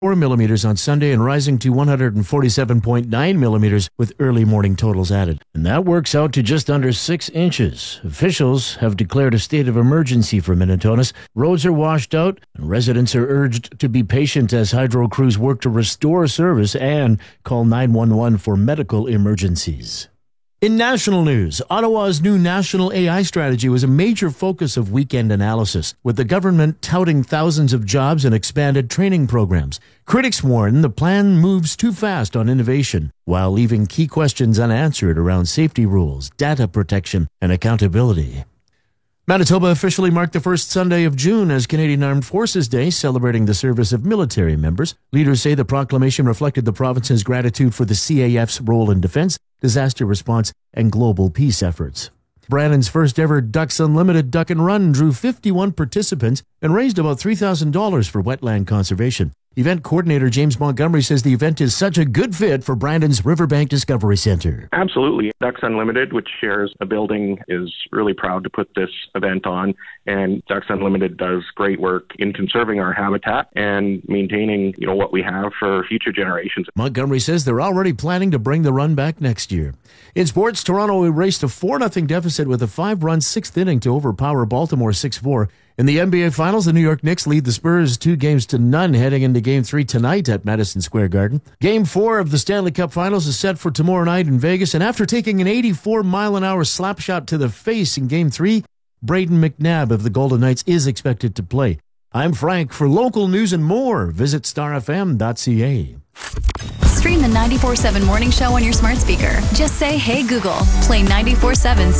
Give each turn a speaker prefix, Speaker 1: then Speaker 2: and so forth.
Speaker 1: 4 millimeters on Sunday and rising to 147.9 millimeters with early morning totals added. And that works out to just under 6 inches. Officials have declared a state of emergency for Minnetonka. Roads are washed out and residents are urged to be patient as hydro crews work to restore service and call 911 for medical emergencies. In national news, Ottawa's new national AI strategy was a major focus of weekend analysis, with the government touting thousands of jobs and expanded training programs. Critics warn the plan moves too fast on innovation, while leaving key questions unanswered around safety rules, data protection, and accountability. Manitoba officially marked the first Sunday of June as Canadian Armed Forces Day, celebrating the service of military members. Leaders say the proclamation reflected the province's gratitude for the CAF's role in defense, disaster response, and global peace efforts. Brandon's first ever Ducks Unlimited Duck and Run drew 51 participants and raised about $3,000 for wetland conservation. Event coordinator James Montgomery says the event is such a good fit for Brandon's Riverbank Discovery Center.
Speaker 2: Absolutely. Ducks Unlimited, which shares a building, is really proud to put this event on. And Ducks Unlimited does great work in conserving our habitat and maintaining, what we have for future generations.
Speaker 1: Montgomery says they're already planning to bring the run back next year. In sports, Toronto erased a 4-0 deficit with a 5-run sixth inning to overpower Baltimore 6-4. In the NBA Finals, the New York Knicks lead the Spurs 2-0 heading into Game 3 tonight at Madison Square Garden. Game 4 of the Stanley Cup Finals is set for tomorrow night in Vegas, and after taking an 84-mile-an-hour slap shot to the face in Game 3, Braden McNabb of the Golden Knights is expected to play. I'm Frank. For local news and more, visit starfm.ca.
Speaker 3: Stream the 94.7 Morning Show on your smart speaker. Just say, "Hey Google, play 94.7